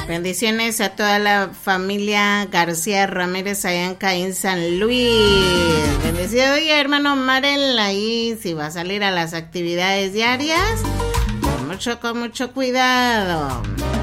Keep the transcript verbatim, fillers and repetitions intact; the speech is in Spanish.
Bendiciones a toda la familia García Ramírez allá en Caín, San Luis. Bendecido día, hermano Marel. Ahí si va a salir a las actividades diarias, con mucho, con mucho cuidado.